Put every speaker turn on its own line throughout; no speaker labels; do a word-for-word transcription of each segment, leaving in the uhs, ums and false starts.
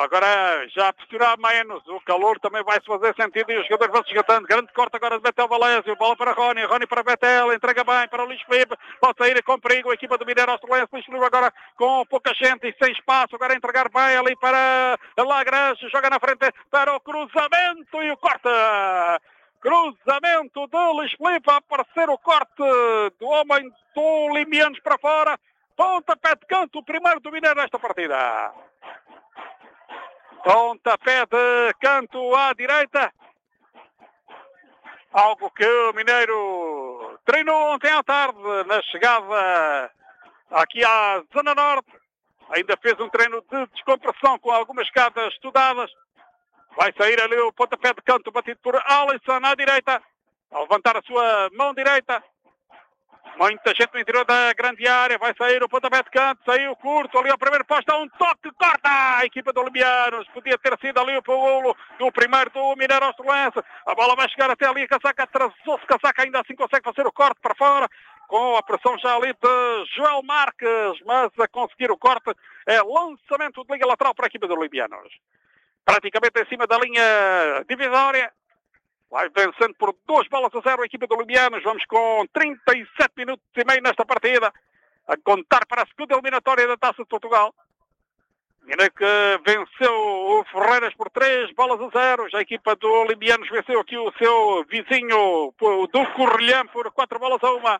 Agora já a pressionar menos, o calor também vai-se fazer sentido e os jogadores vão se esgotando. Grande corte agora de Betel Valésio, bola para Rony, Rony para Betel, entrega bem para o Luís Filipe, pode sair com perigo a equipa do Mineiro Australense. Luís Filipe agora com pouca gente e sem espaço, agora a entregar bem ali para Lagrange, joga na frente para o cruzamento e o corte. Cruzamento de Luís Filipe, a aparecer o corte do homem do Limianos para fora. Pontapé de canto, o primeiro do Mineiro nesta partida. Pontapé de canto à direita. Algo que o Mineiro treinou ontem à tarde na chegada aqui à Zona Norte. Ainda fez um treino de descompressão com algumas escadas estudadas. Vai sair ali o pontapé de canto batido por Alisson à direita. A levantar a sua mão direita. Muita gente no interior da grande área. Vai sair o pontapé de canto. Saiu curto ali ao primeiro posto. Um toque, corta a equipa do Limianos. Podia ter sido ali o Paulo do primeiro do Mineiro Australense. A bola vai chegar até ali. Casaca atrasou-se. Casaca ainda assim consegue fazer o corte para fora. Com a pressão já ali de Joel Marques. Mas a conseguir o corte é lançamento de liga lateral para a equipa do Limianos. Praticamente em cima da linha divisória. Vai vencendo por duas bolas a zero a equipa do Limianos. Vamos com trinta e sete minutos e meio nesta partida. A contar para a segunda eliminatória da Taça de Portugal. Mineiro que venceu o Ferreiras por três bolas a zero. Já a equipa do Limianos venceu aqui o seu vizinho do Corrilhão por quatro bolas a uma.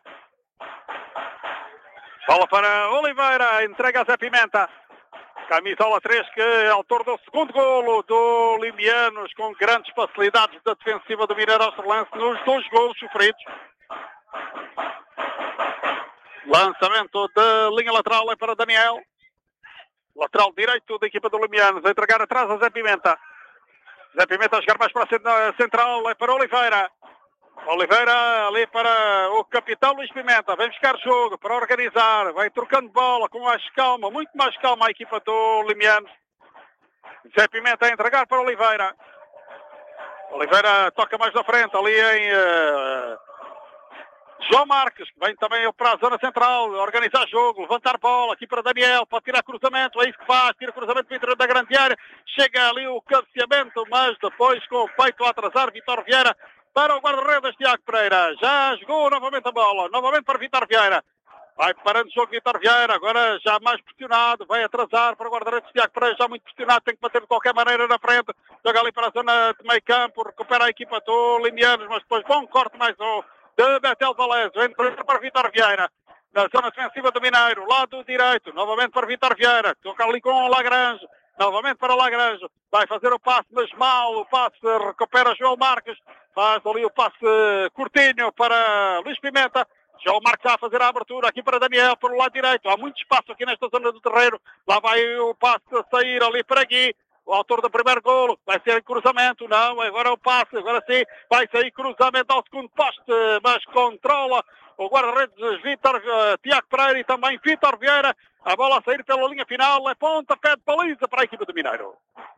Bola para Oliveira. Entrega a Zé Pimenta. Camisola três, que é autor do segundo golo do Limianos, com grandes facilidades da defensiva do Mineiro Australense nos dois golos sofridos. Lançamento de linha lateral é para Daniel. Lateral direito da equipa do Limianos, a entregar atrás a Zé Pimenta. Zé Pimenta a chegar mais para a central, é para Oliveira. Oliveira ali para o capitão Luís Pimenta. Vem buscar jogo para organizar. Vai trocando bola com mais calma. Muito mais calma a equipa do Limianos. Zé Pimenta a entregar para Oliveira. Oliveira toca mais na frente. Ali em uh, João Marques. Que vem também para a zona central. Organizar jogo. Levantar bola. Aqui para Daniel. Pode tirar cruzamento. É isso que faz. Tira cruzamento para o interior da grande área. Chega ali o cabeceamento. Mas depois com o peito a atrasar. Vitor Vieira. Para o guarda-redes Tiago Pereira. Já jogou novamente a bola. Novamente para Vitor Vieira. Vai parando o jogo Vitor Vieira. Agora já mais pressionado. Vai atrasar para o guarda-redes Tiago Pereira. Já muito pressionado. Tem que bater de qualquer maneira na frente. Joga ali para a zona de meio campo. Recupera a equipa do Limianos. Mas depois bom corte mais um de Betel Valésio. Entra para Vitor Vieira. Na zona defensiva do Mineiro. Lado direito. Novamente para Vitor Vieira. Toca ali com o Lagrange. Novamente para Lagrange. Vai fazer o passe, mas mal. O passe recupera João Marques. Faz ali o passe curtinho para Luís Pimenta. João Marques está a fazer a abertura aqui para Daniel, pelo lado direito. Há muito espaço aqui nesta zona do terreno. Lá vai o passe a sair ali para Gui. O autor do primeiro golo. Vai ser cruzamento. Não, agora é o passe. Agora sim. Vai sair cruzamento ao segundo poste. Mas controla o guarda-redes Vitor, uh, Tiago Pereira e também Vitor Vieira. A bola a sair pela linha final. É pontapé de baliza para a equipa do Mineiro.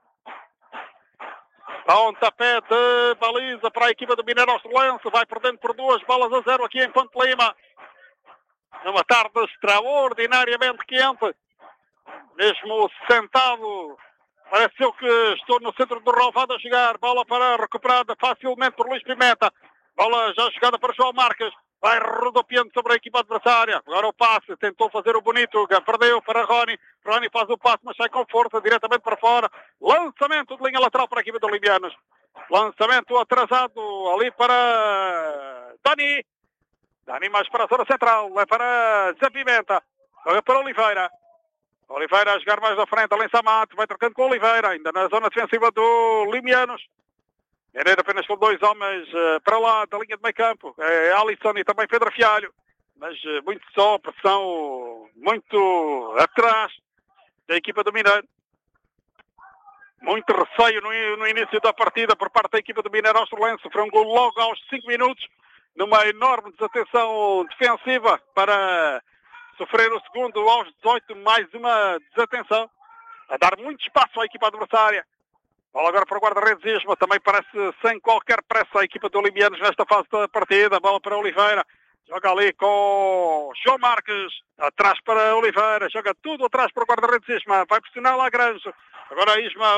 Pontapé de baliza para a equipa do Mineiro Australense. Vai perdendo por duas bolas a zero aqui em Ponte Lima. Numa tarde extraordinariamente quente. Mesmo sentado, pareceu que estou no centro do relvado a jogar. Bola para recuperada facilmente por Luís Pimenta. Bola já jogada para João Marques. Vai rodopiando sobre a equipa adversária. Agora o passe. Tentou fazer o bonito. Perdeu para Rony. Rony faz o passe, mas sai com força diretamente para fora. Lançamento de linha lateral para a equipa do Limianos. Lançamento atrasado ali para Dani. Dani mais para a zona central. É para Zé Pimenta. Joga para Oliveira. Oliveira a jogar mais à frente. Ali em Samato. Vai trocando com Oliveira. Ainda na zona defensiva do Limianos. Mineiro apenas com dois homens uh, para lá da linha de meio campo. É Alisson e também Pedro Fialho. Mas uh, muito só, pressão muito atrás da equipa do Mineiro. Muito receio no, no início da partida por parte da equipa do Mineiro Australense. Sofreu um gol logo aos cinco minutos. Numa enorme desatenção defensiva para sofrer o segundo aos dezoito. Mais uma desatenção. A dar muito espaço à equipa adversária. Bola agora para o guarda-redes Isma, também parece sem qualquer pressa a equipa do Limianos nesta fase da partida. Bola para Oliveira, joga ali com João Marques, atrás para Oliveira, joga tudo atrás para o guarda-redes Isma, vai pressionar Lagrange. Agora Isma